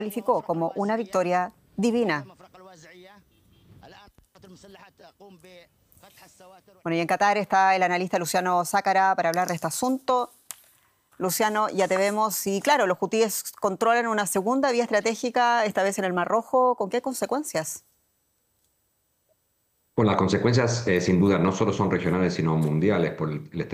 calificó como una victoria divina. Bueno, y en Qatar está el analista Luciano Zácara para hablar de este asunto. Luciano, ya te vemos. Y claro, los hutíes controlan una segunda vía estratégica, esta vez en el Mar Rojo. ¿Con qué consecuencias? Bueno, las consecuencias sin duda no solo son regionales, sino mundiales por el